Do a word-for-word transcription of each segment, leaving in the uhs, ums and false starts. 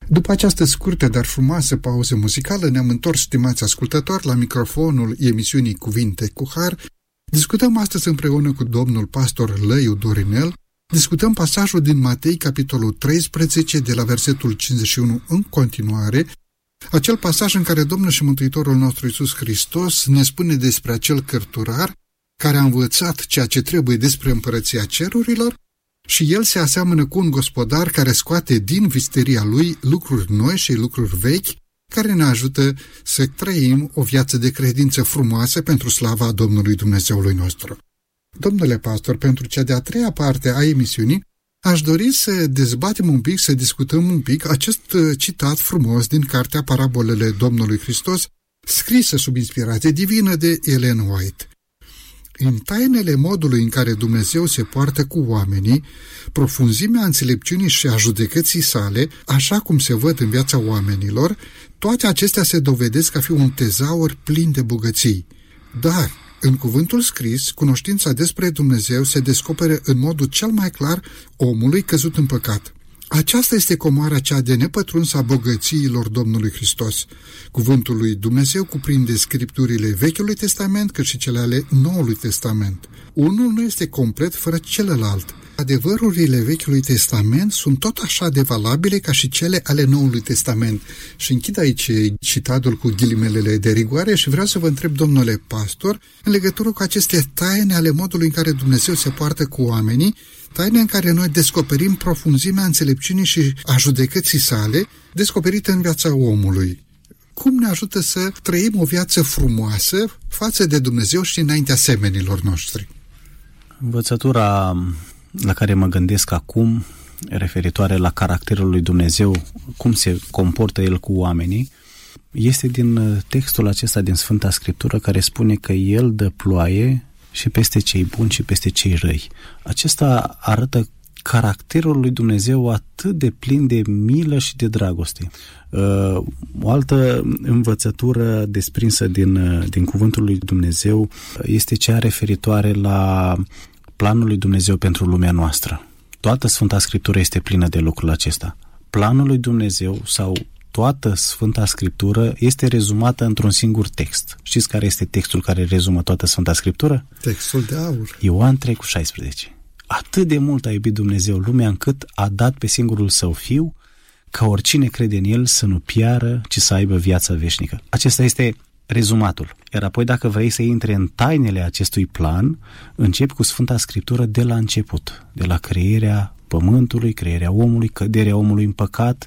După această scurtă, dar frumoasă pauză muzicală, ne-am întors, stimați ascultători, la microfonul emisiunii Cuvinte cu Har. Discutăm astăzi împreună cu domnul pastor Lăiu Dorinel, discutăm pasajul din Matei, capitolul treisprezece, de la versetul cincizeci și unu în continuare, acel pasaj în care Domnul și Mântuitorul nostru Iisus Hristos ne spune despre acel cărturar care a învățat ceea ce trebuie despre împărăția cerurilor și el se aseamănă cu un gospodar care scoate din visteria lui lucruri noi și lucruri vechi care ne ajută să trăim o viață de credință frumoasă pentru slava Domnului Dumnezeului nostru. Domnule pastor, pentru cea de-a treia parte a emisiunii, aș dori să dezbatem un pic, să discutăm un pic acest citat frumos din cartea Parabolele Domnului Hristos, scrisă sub inspirație divină de Ellen White. În tainele modului în care Dumnezeu se poartă cu oamenii, profunzimea înțelepciunii și a judecății sale, așa cum se văd în viața oamenilor, toate acestea se dovedesc a fi un tezaur plin de bogății. Dar, în cuvântul scris, cunoștința despre Dumnezeu se descoperă în modul cel mai clar omului căzut în păcat. Aceasta este comoara cea de nepătruns a bogățiilor Domnului Hristos. Cuvântul lui Dumnezeu cuprinde scripturile Vechiului Testament, cât și cele ale Noului Testament. Unul nu este complet fără celălalt. Adevărurile Vechiului Testament sunt tot așa de valabile ca și cele ale Noului Testament. Și închid aici citatul cu ghilimelele de rigoare și vreau să vă întreb, domnule pastor, în legătură cu aceste taine ale modului în care Dumnezeu se poartă cu oamenii, taine în care noi descoperim profunzimea înțelepciunii și a judecății sale, descoperite în viața omului. Cum ne ajută să trăim o viață frumoasă față de Dumnezeu și înaintea semenilor noștri? Învățătura la care mă gândesc acum, referitoare la caracterul lui Dumnezeu, cum se comportă El cu oamenii, este din textul acesta din Sfânta Scriptură care spune că El dă ploaie și peste cei buni și peste cei răi. Acesta arată caracterul lui Dumnezeu atât de plin de milă și de dragoste. O altă învățătură desprinsă din, din cuvântul lui Dumnezeu este cea referitoare la planul lui Dumnezeu pentru lumea noastră. Toată Sfânta Scriptură este plină de lucrul acesta. Planul lui Dumnezeu sau toată Sfânta Scriptură este rezumată într-un singur text. Știți care este textul care rezumă toată Sfânta Scriptură? Textul de aur. Ioan trei cu șaisprezece. Atât de mult a iubit Dumnezeu lumea încât a dat pe singurul Său Fiu ca oricine crede în El să nu piară, ci să aibă viața veșnică. Acesta este rezumatul. Iar apoi, dacă vrei să intri în tainele acestui plan, începi cu Sfânta Scriptură de la început, de la crearea pământului, crearea omului, căderea omului în păcat,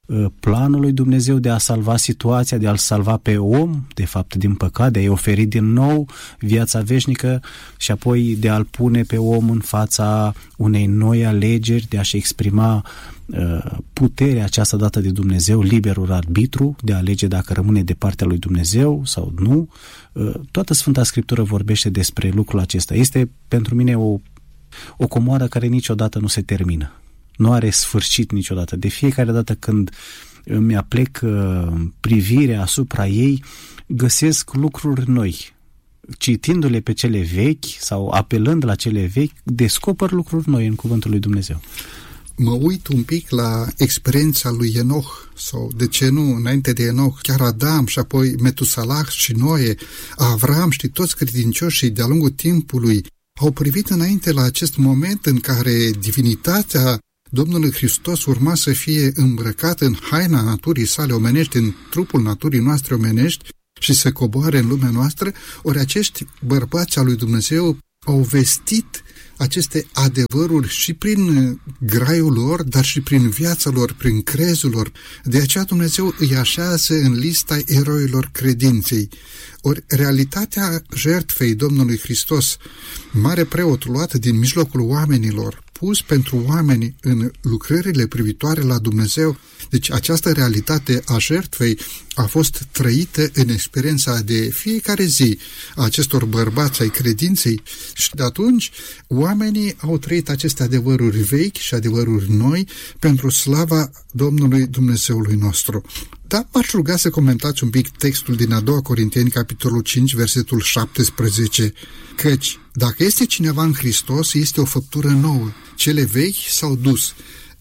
planul lui Dumnezeu de a salva situația, de a-l salva pe om, de fapt din păcat, de a-i oferi din nou viața veșnică și apoi de a-l pune pe om în fața unei noi alegeri, de a-și exprima uh, puterea aceasta dată de Dumnezeu, liberul arbitru, de a alege dacă rămâne de partea lui Dumnezeu sau nu. Uh, toată Sfânta Scriptură vorbește despre lucrul acesta. Este pentru mine o, o comoară care niciodată nu se termină. Nu are sfârșit niciodată. De fiecare dată când îmi aplec uh, privirea asupra ei, găsesc lucruri noi. Citindu-le pe cele vechi sau apelând la cele vechi, descoper lucruri noi în cuvântul lui Dumnezeu. Mă uit un pic la experiența lui Enoch, sau de ce nu, înainte de Enoch, chiar Adam și apoi Metusalah și Noe, Avram și toți credincioșii de-a lungul timpului au privit înainte la acest moment în care divinitatea Domnul Hristos urma să fie îmbrăcat în haina naturii sale omenești, în trupul naturii noastre omenești și să coboare în lumea noastră, ori acești bărbați al lui Dumnezeu au vestit aceste adevăruri și prin graiul lor, dar și prin viața lor, prin crezul lor. De aceea Dumnezeu îi așează în lista eroilor credinței. Ori realitatea jertfei Domnului Hristos, mare preot luat din mijlocul oamenilor, pus pentru oameni în lucrările privitoare la Dumnezeu, deci această realitate a jertfei a fost trăită în experiența de fiecare zi a acestor bărbați ai credinței și de atunci oamenii au trăit aceste adevăruri vechi și adevăruri noi pentru slava Domnului Dumnezeului nostru. Dar m-aș ruga să comentați un pic textul din a doua Corinteni, capitolul cinci, versetul șaptesprezece, căci dacă este cineva în Hristos, este o făptură nouă, cele vechi s-au dus.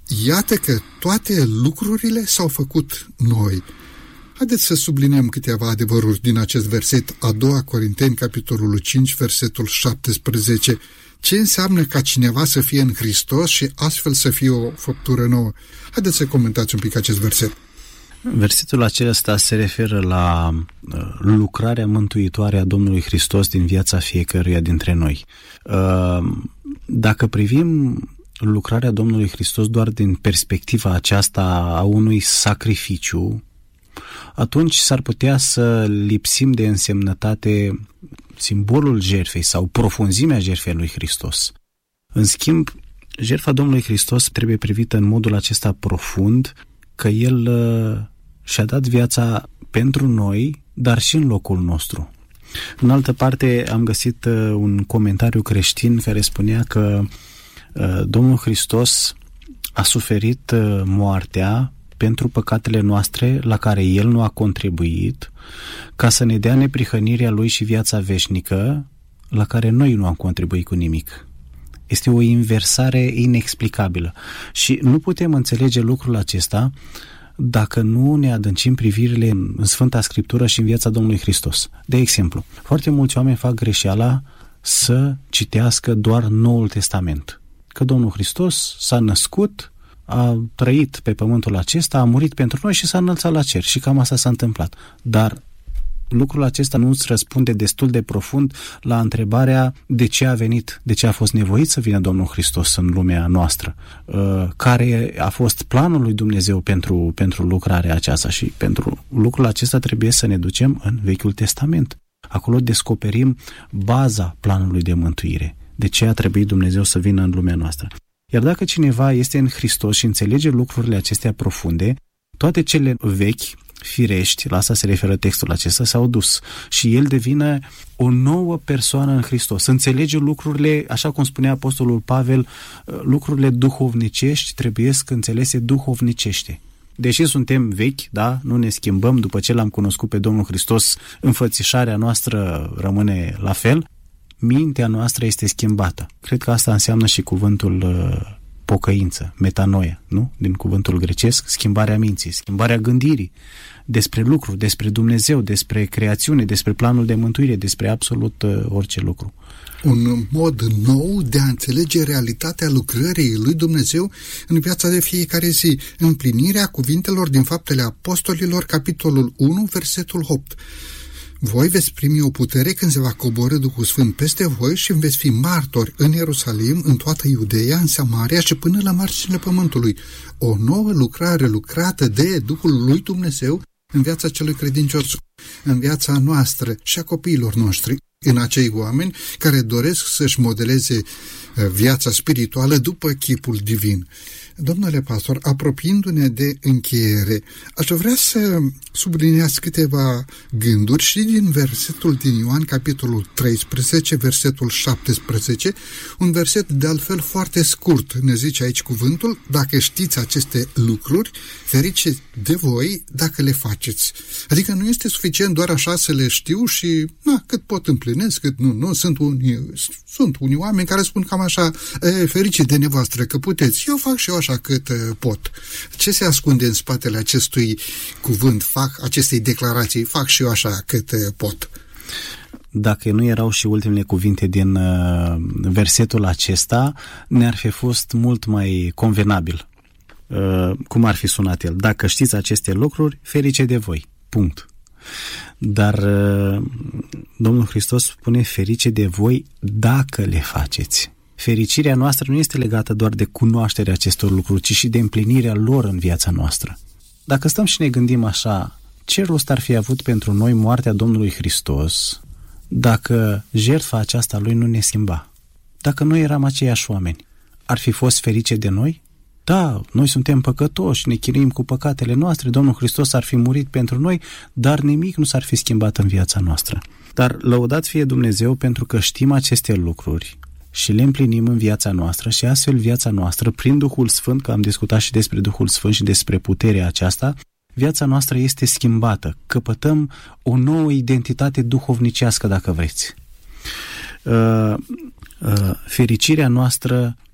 iată că toate lucrurile s-au făcut noi. Haideți să subliniem câteva adevăruri din acest verset, a doua Corinteni, capitolul cinci, versetul șaptesprezece. Ce înseamnă ca cineva să fie în Hristos și astfel să fie o făptură nouă? Haideți să comentați un pic acest verset. Versetul acesta se referă la lucrarea mântuitoare a Domnului Hristos din viața fiecăruia dintre noi. Dacă privim lucrarea Domnului Hristos doar din perspectiva aceasta a unui sacrificiu, atunci s-ar putea să lipsim de însemnătate simbolul jertfei sau profunzimea jertfei lui Hristos. În schimb, jertfa Domnului Hristos trebuie privită în modul acesta profund, că El uh, și-a dat viața pentru noi, dar și în locul nostru. În altă parte, am găsit uh, un comentariu creștin care spunea că uh, Domnul Hristos a suferit uh, moartea pentru păcatele noastre la care El nu a contribuit, ca să ne dea neprihănirea Lui și viața veșnică la care noi nu am contribuit cu nimic. Este o inversare inexplicabilă și nu putem înțelege lucrul acesta dacă nu ne adâncim privirile în Sfânta Scriptură și în viața Domnului Hristos. De exemplu, foarte mulți oameni fac greșeala să citească doar Noul Testament. Că Domnul Hristos s-a născut, a trăit pe pământul acesta, a murit pentru noi și s-a înălțat la cer și cam asta s-a întâmplat. Dar lucrul acesta nu îți răspunde destul de profund la întrebarea de ce a venit, de ce a fost nevoit să vină Domnul Hristos în lumea noastră, care a fost planul lui Dumnezeu pentru, pentru lucrarea aceasta și pentru lucrul acesta trebuie să ne ducem în Vechiul Testament. Acolo descoperim baza planului de mântuire, de ce a trebuit Dumnezeu să vină în lumea noastră. Iar dacă cineva este în Hristos și înțelege lucrurile acestea profunde, toate cele vechi, firești, la asta se referă textul acesta, s-au dus și el devine o nouă persoană în Hristos. Înțelege lucrurile, așa cum spunea Apostolul Pavel, lucrurile duhovnicești trebuiesc înțelese duhovnicește. Deși suntem vechi, da, nu ne schimbăm, după ce l-am cunoscut pe Domnul Hristos, înfățișarea noastră rămâne la fel, mintea noastră este schimbată. Cred că asta înseamnă și cuvântul uh, pocăință, metanoia, nu? Din cuvântul grecesc, schimbarea minții, schimbarea gândirii despre lucruri, despre Dumnezeu, despre creațiune, despre planul de mântuire, despre absolut uh, orice lucru. Un mod nou de a înțelege realitatea lucrării lui Dumnezeu în viața de fiecare zi. Împlinirea cuvintelor din Faptele Apostolilor, capitolul unu, versetul opt. Voi veți primi o putere când se va coborî Duhul Sfânt peste voi și veți fi martori în Ierusalim, în toată Iudeea, în Samaria și până la marginile pământului. O nouă lucrare lucrată de Duhul lui Dumnezeu în viața celui credincios, în viața noastră și a copiilor noștri, în acei oameni care doresc să-și modeleze viața spirituală după chipul divin. Domnule pastor, apropiindu-ne de încheiere, aș vrea să subliniați câteva gânduri și din versetul din Ioan, capitolul treisprezece, versetul șaptesprezece, un verset de altfel foarte scurt. Ne zice aici cuvântul: dacă știți aceste lucruri, ferice de voi dacă le faceți. Adică nu este suficient doar așa să le știu și, na, cât pot împlinesc, cât nu, nu. Sunt unii, sunt unii oameni care spun cam așa: e, ferice de nevoastră că puteți, eu fac și eu așa cât pot. Ce se ascunde în spatele acestui cuvânt, fac acestei declarații, fac și eu așa cât pot? Dacă nu erau și ultimele cuvinte din uh, versetul acesta, ne-ar fi fost mult mai convenabil. Uh, cum ar fi sunat el? Dacă știți aceste lucruri, ferice de voi. Punct. Dar uh, Domnul Hristos spune ferice de voi dacă le faceți. Fericirea noastră nu este legată doar de cunoașterea acestor lucruri, ci și de împlinirea lor în viața noastră. Dacă stăm și ne gândim așa, ce rost ar fi avut pentru noi moartea Domnului Hristos dacă jertfa aceasta Lui nu ne schimba? Dacă noi eram aceiași oameni, ar fi fost ferice de noi? Da, noi suntem păcătoși, ne chinuim cu păcatele noastre, Domnul Hristos ar fi murit pentru noi, dar nimic nu s-ar fi schimbat în viața noastră. Dar lăudat fie Dumnezeu pentru că știm aceste lucruri și le împlinim în viața noastră și astfel viața noastră, prin Duhul Sfânt, că am discutat și despre Duhul Sfânt și despre puterea aceasta, viața noastră este schimbată, căpătăm o nouă identitate duhovnicească, dacă vreți. Uh, uh, fericirea noastră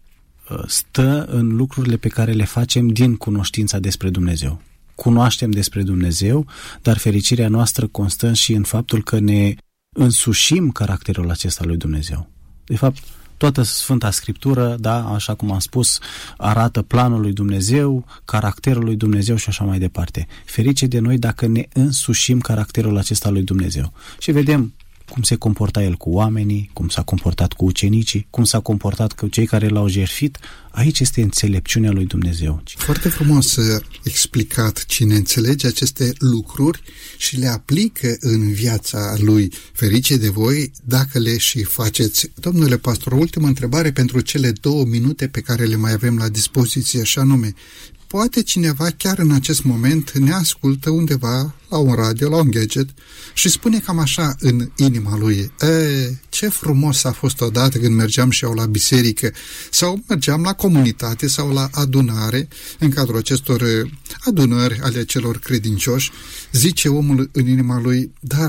stă în lucrurile pe care le facem din cunoștința despre Dumnezeu. Cunoaștem despre Dumnezeu, dar fericirea noastră constă și în faptul că ne însușim caracterul acesta lui Dumnezeu. De fapt, toată Sfânta Scriptură, da, așa cum am spus, arată planul lui Dumnezeu, caracterul lui Dumnezeu și așa mai departe. Ferice de noi dacă ne însușim caracterul acesta lui Dumnezeu. Și vedem cum se comporta el cu oamenii, cum s-a comportat cu ucenicii, cum s-a comportat cu cei care l-au jertfit. Aici este înțelepciunea lui Dumnezeu. Foarte frumos explicat. Cine înțelege aceste lucruri și le aplică în viața lui. Ferice de voi dacă le și faceți. Domnule pastor, ultimă întrebare pentru cele două minute pe care le mai avem la dispoziție, așa anume. Poate cineva chiar în acest moment ne ascultă undeva la un radio, la un gadget și spune cam așa în inima lui: e, ce frumos a fost odată când mergeam și eu la biserică sau mergeam la comunitate sau la adunare, în cadrul acestor adunări ale celor credincioși, zice omul în inima lui, dar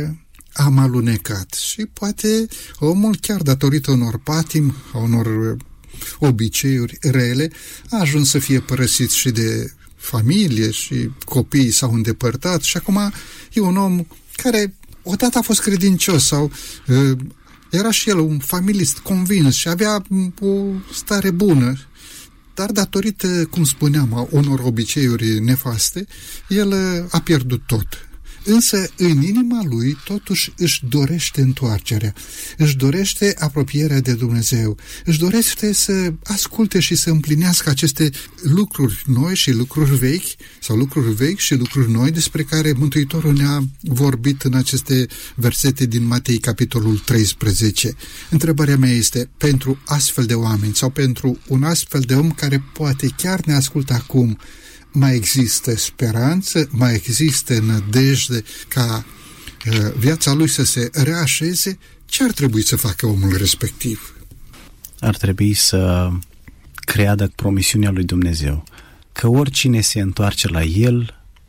am alunecat. Și poate omul, chiar datorită unor patim, a unor obiceiuri rele, a ajuns să fie părăsit și de familie și copiii s-au îndepărtat și acum e un om care odată a fost credincios sau uh, era și el un familist convins și avea o stare bună, dar datorită, cum spuneam, a unor obiceiuri nefaste, el a pierdut tot. Însă în inima lui totuși își dorește întoarcerea, își dorește apropierea de Dumnezeu, își dorește să asculte și să împlinească aceste lucruri noi și lucruri vechi, sau lucruri vechi și lucruri noi despre care Mântuitorul ne-a vorbit în aceste versete din Matei, capitolul treisprezece. Întrebarea mea este, pentru astfel de oameni sau pentru un astfel de om care poate chiar ne ascultă acum, mai există speranță, mai există nădejde ca uh, viața lui să se reașeze? Ce ar trebui să facă omul respectiv? Ar trebui să creadă promisiunea lui Dumnezeu, că oricine se întoarce la el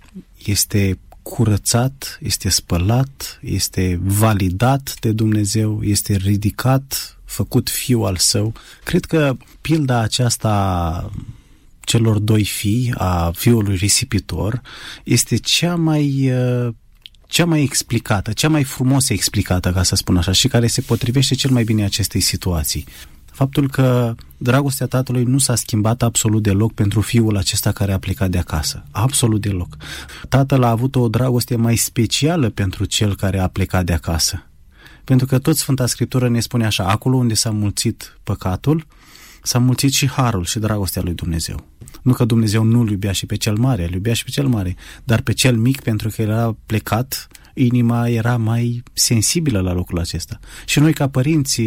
este curățat, este spălat, este validat de Dumnezeu, este ridicat, făcut fiu al său. Cred că pilda aceasta celor doi fii, a fiului risipitor, este cea mai, cea mai explicată, cea mai frumos explicată, ca să spun așa, și care se potrivește cel mai bine acestei situații. Faptul că dragostea tatălui nu s-a schimbat absolut deloc pentru fiul acesta care a plecat de acasă. Absolut deloc. Tatăl a avut o dragoste mai specială pentru cel care a plecat de acasă. Pentru că tot Sfânta Scriptură ne spune așa, acolo unde s-a mulțit păcatul, s-a mulțit și harul și dragostea lui Dumnezeu. Nu că Dumnezeu nu îl iubea și pe cel mare, îl iubea și pe cel mare, dar pe cel mic, pentru că era plecat, inima era mai sensibilă la lucrul acesta. Și noi ca părinți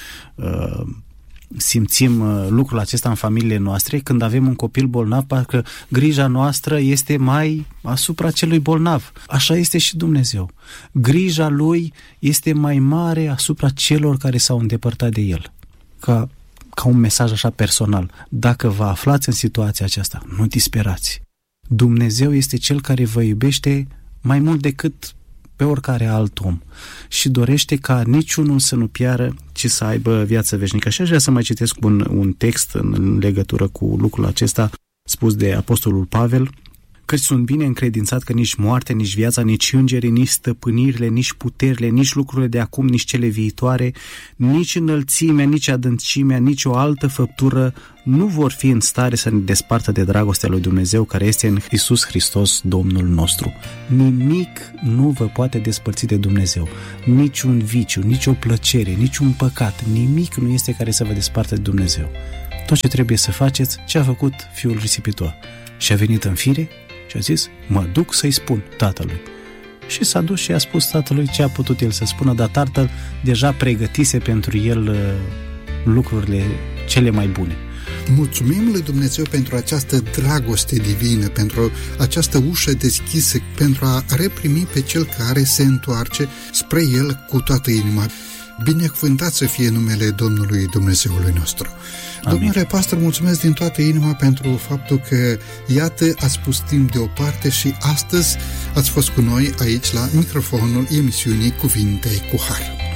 uh, simțim uh, lucrul acesta în familiile noastre când avem un copil bolnav, parcă grija noastră este mai asupra celui bolnav. Așa este și Dumnezeu. Grija lui este mai mare asupra celor care s-au îndepărtat de el. Ca ca un mesaj așa personal. Dacă vă aflați în situația aceasta, nu disperați. Dumnezeu este Cel care vă iubește mai mult decât pe oricare alt om și dorește ca niciunul să nu piară, ci să aibă viață veșnică. Și aș vrea să mai citesc un, un text în legătură cu lucrul acesta spus de Apostolul Pavel, căci sunt bine încredințat că nici moartea, nici viața, nici îngerii, nici stăpânirile, nici puterile, nici lucrurile de acum, nici cele viitoare, nici înălțimea, nici adâncimea, nici o altă făptură nu vor fi în stare să ne despartă de dragostea lui Dumnezeu care este în Iisus Hristos, Domnul nostru. Nimic nu vă poate despărți de Dumnezeu. Nici un viciu, nici o plăcere, nici un păcat, nimic nu este care să vă despartă de Dumnezeu. Tot ce trebuie să faceți, ce a făcut fiul risipitor. Și a venit în fire și a zis, mă duc să-i spun tatălui. Și s-a dus și a spus tatălui ce a putut el să spună, dar tatăl deja pregătise pentru el lucrurile cele mai bune. Mulțumim lui Dumnezeu pentru această dragoste divină, pentru această ușă deschisă, pentru a reprimi pe cel care se întoarce spre el cu toată inima. Binecuvântat să fie numele Domnului Dumnezeului nostru. Amin. Domnule pastor, mulțumesc din toată inima pentru faptul că, iată, ați pus timp deoparte și astăzi ați fost cu noi aici la microfonul emisiunii Cuvinte cu Har.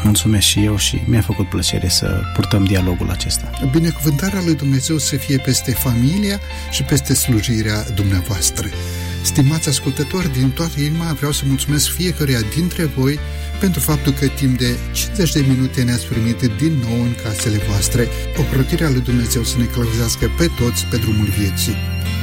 Mulțumesc și eu și mi-a făcut plăcere să purtăm dialogul acesta. Binecuvântarea lui Dumnezeu să fie peste familia și peste slujirea dumneavoastră. Stimați ascultători, din toată inima vreau să mulțumesc fiecăruia dintre voi pentru faptul că timp de cincizeci de minute ne-ați primit din nou în casele voastre. Ocrotirea lui Dumnezeu să ne călăuzească pe toți pe drumul vieții.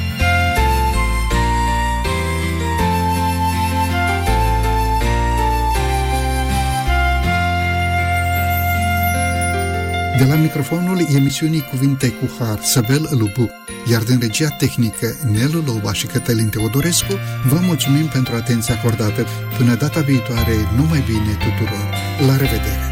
De la microfonul emisiunii Cuvinte cu Har, Sabel Lubu, iar din regia tehnică Nelu Loba și Cătălin Teodorescu, vă mulțumim pentru atenția acordată. Până data viitoare, numai bine tuturor! La revedere!